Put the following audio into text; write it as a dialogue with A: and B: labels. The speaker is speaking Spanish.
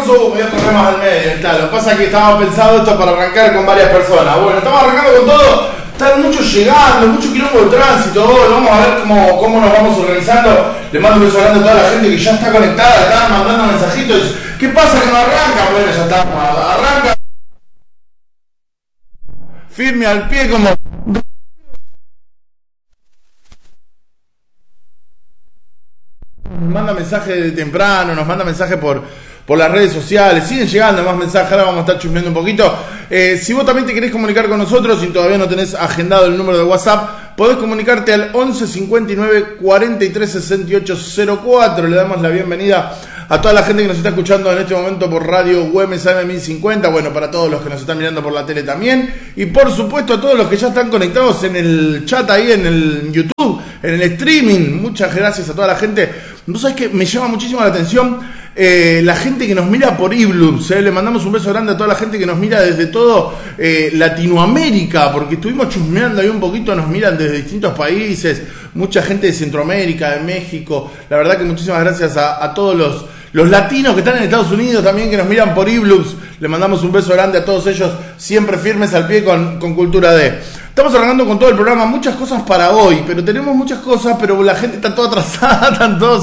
A: voy a correr más al medio. Lo que pasa es que estaba pensado esto para arrancar con varias personas. Bueno, estamos arrancando con todo. Están muchos llegando, mucho quilombo de tránsito. Vamos a ver cómo nos vamos organizando. Le mando un beso grande a toda la gente que ya está conectada, están mandando mensajitos. ¿Qué pasa que no arranca? Bueno, ya está. Arranca. Firme al pie como... Nos manda mensajes de temprano, nos manda mensajes por las redes sociales, siguen llegando más mensajes, ahora vamos a estar chusmeando un poquito. Si vos también te querés comunicar con nosotros y todavía no tenés agendado el número de WhatsApp, podés comunicarte al 11 59 43 68 04. Le damos la bienvenida a toda la gente que nos está escuchando en este momento por Radio Güemes AM 1050, bueno, para todos los que nos están mirando por la tele también, y por supuesto a todos los que ya están conectados en el chat ahí, en el YouTube, en el streaming. Muchas gracias a toda la gente. Vos sabés que me llama muchísimo la atención la gente que nos mira por eBloops. Le mandamos un beso grande a toda la gente que nos mira desde todo Latinoamérica, porque estuvimos chusmeando ahí un poquito, nos miran desde distintos países, mucha gente de Centroamérica, de México. La verdad que muchísimas gracias a todos los latinos que están en Estados Unidos también, que nos miran por eBloops. Le mandamos un beso grande a todos ellos, siempre firmes al pie con Cultura D. Estamos arrancando con todo el programa, muchas cosas para hoy, pero tenemos muchas cosas, pero la gente está toda atrasada, están todos